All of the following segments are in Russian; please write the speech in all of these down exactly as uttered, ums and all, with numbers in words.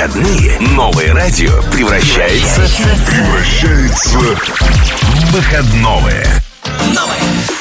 выходные новое радио превращается, превращается в выходное. Новое.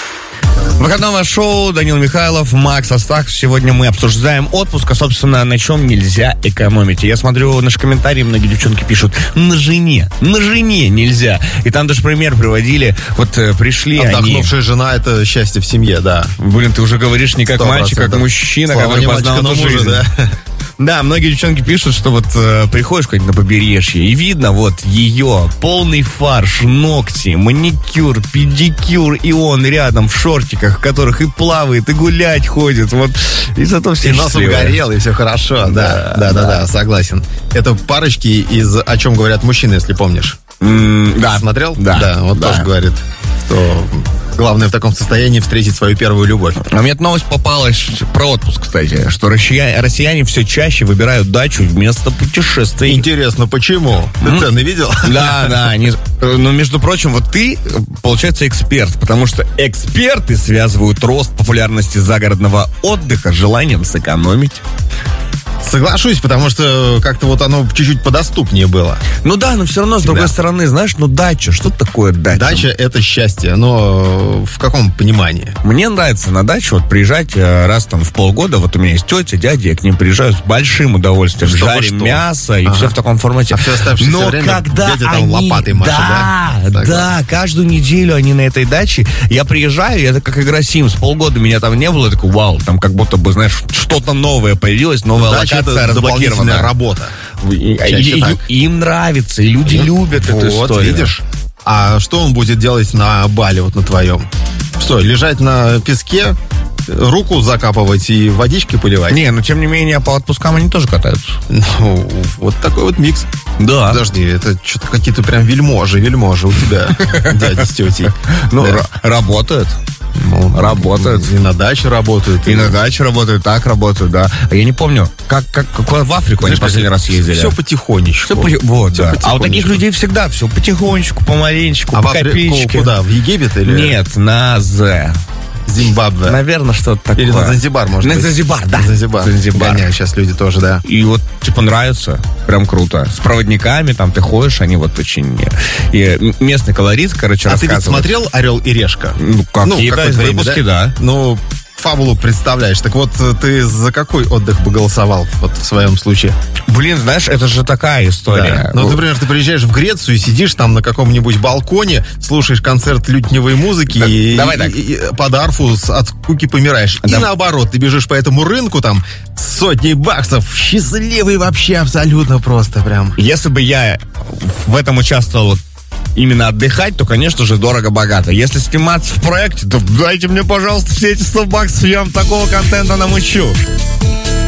Выходного шоу, Данил Михайлов, Макс Астахов. Сегодня мы обсуждаем отпуск, а, собственно, на чем нельзя экономить. Я смотрю, наши комментарии, многие девчонки пишут: на жене, на жене нельзя. И там даже пример приводили. Вот э, пришли Отдохнувшая они... жена — это счастье в семье, да. Блин, ты уже говоришь не как мальчик, как мужчина, Слава, который познал эту жизнь. Да. Да, многие девчонки пишут, что вот э, приходишь куда-нибудь на побережье, и видно вот ее, полный фарш, ногти, маникюр, педикюр, и он рядом в шортиках, в которых и плавает, и гулять ходит. Вот, и зато все и носом горел, и все хорошо. Да, да, да, да, да, согласен. Это парочки из «О чем говорят мужчины», если помнишь. Mm, да. Смотрел? Да. Да, вот да. тоже говорит, что... Главное в таком состоянии встретить свою первую любовь. А мне эта новость попалась про отпуск, кстати, что россияне, россияне все чаще выбирают дачу вместо путешествий. Интересно, почему? Ты Mm? цены видел? Да, да. Они, но, между прочим, вот ты, получается, эксперт, потому что эксперты связывают рост популярности загородного отдыха с желанием сэкономить. Соглашусь, потому что как-то вот оно чуть-чуть подоступнее было. Ну да, но все равно, с другой да. стороны, знаешь, ну дача, что такое дача? Дача — это счастье, но в каком понимании? Мне нравится на дачу вот приезжать раз там в полгода, вот у меня есть тетя, дядя, я к ним приезжаю с большим удовольствием, Чтобы жарим что? мясо и ага. все в таком формате. А все оставшееся но время когда дядя там они... лопатой машет, да? Да, да, каждую неделю они на этой даче, я приезжаю, это как игра Sims, полгода меня там не было, я такой, вау, там как будто бы, знаешь, что-то новое появилось, новая дача — локация это разблокирована. Работа. И, и, и, им нравится, и люди и, любят вот, эту историю. Видишь? А что он будет делать на Бали, вот на твоем? Что, лежать на песке, руку закапывать и водички поливать? Не, но тем не менее по отпускам они тоже катаются. Ну, вот такой вот микс. Да. Подожди, это что-то какие-то прям вельможи, вельможи у тебя, дядя с тетей. Ну, работают. Ну, работают. И на даче работают. И, и на даче работают, так работают, да. А я не помню, как, как, как в Африку они последний раз ездили. Все потихонечку. Все по, вот, все да. А у таких людей всегда все потихонечку, помаленечку, а по в Африку копеечке. Куда? В Египет или? Нет, на З. Зимбабве. Наверное, что-то такое. Или на Занзибар, может на быть. На Занзибар, да. На Занзибар. Занзибар. Гоняют сейчас люди тоже, да. И вот, типа, нравится. Прям круто. С проводниками там ты ходишь, они вот очень... И местный колорит, короче, а рассказывают. А ты ведь смотрел «Орел и решка»? Ну, какие-то ну, выпуски, да. да. Ну, фабулу представляешь. Так вот, ты за какой отдых бы голосовал вот в своем случае? Блин, знаешь, это же такая история. Да. Ну, например, ты приезжаешь в Грецию, сидишь там на каком-нибудь балконе, слушаешь концерт лютневой музыки да, и, давай так. и, и под арфу от скуки помираешь. Да. И наоборот, ты бежишь по этому рынку там с сотней баксов, счастливый вообще абсолютно просто прям. Если бы я в этом участвовал именно отдыхать, то, конечно же, дорого-богато. Если сниматься в проекте, то дайте мне, пожалуйста, все эти сто баксов, я вам такого контента намучу.